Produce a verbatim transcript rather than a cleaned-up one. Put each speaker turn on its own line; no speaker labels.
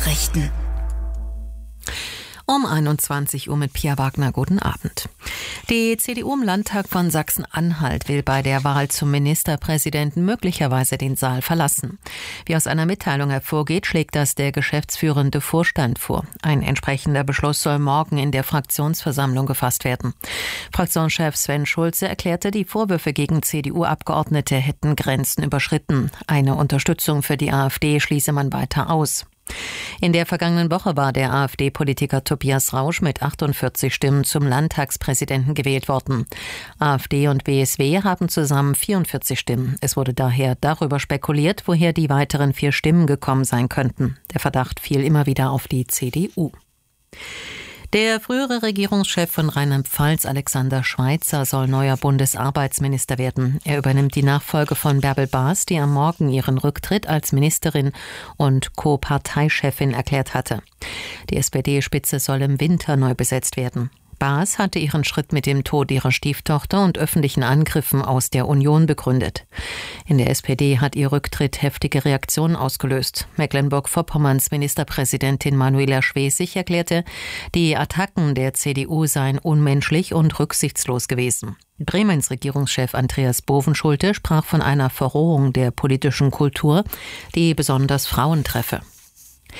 Nachrichten. Um einundzwanzig Uhr mit Pia Wagner. Guten Abend. Die C D U im Landtag von Sachsen-Anhalt will bei der Wahl zum Ministerpräsidenten möglicherweise den Saal verlassen. Wie aus einer Mitteilung hervorgeht, schlägt das der geschäftsführende Vorstand vor. Ein entsprechender Beschluss soll morgen in der Fraktionsversammlung gefasst werden. Fraktionschef Sven Schulze erklärte, die Vorwürfe gegen C D U-Abgeordnete hätten Grenzen überschritten. Eine Unterstützung für die AfD schließe man weiter aus. In der vergangenen Woche war der AfD-Politiker Tobias Rausch mit achtundvierzig Stimmen zum Landtagspräsidenten gewählt worden. AfD und B S W haben zusammen vierundvierzig Stimmen. Es wurde daher darüber spekuliert, woher die weiteren vier Stimmen gekommen sein könnten. Der Verdacht fiel immer wieder auf die C D U. Der frühere Regierungschef von Rheinland-Pfalz, Alexander Schweitzer, soll neuer Bundesarbeitsminister werden. Er übernimmt die Nachfolge von Bärbel Baas, die am Morgen ihren Rücktritt als Ministerin und Co-Parteichefin erklärt hatte. Die S P D-Spitze soll im Winter neu besetzt werden. Baas hatte ihren Schritt mit dem Tod ihrer Stieftochter und öffentlichen Angriffen aus der Union begründet. In der S P D hat ihr Rücktritt heftige Reaktionen ausgelöst. Mecklenburg-Vorpommerns Ministerpräsidentin Manuela Schwesig erklärte, die Attacken der C D U seien unmenschlich und rücksichtslos gewesen. Bremens Regierungschef Andreas Bovenschulte sprach von einer Verrohung der politischen Kultur, die besonders Frauen treffe.